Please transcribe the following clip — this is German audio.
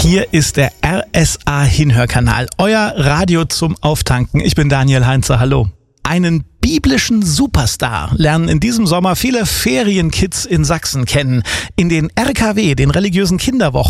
Hier ist der RSA-Hinhörkanal, euer Radio zum Auftanken. Ich bin Daniel Heinze, hallo. Einen biblischen Superstar lernen in diesem Sommer viele Ferienkids in Sachsen kennen. In den RKW, den religiösen Kinderwochen,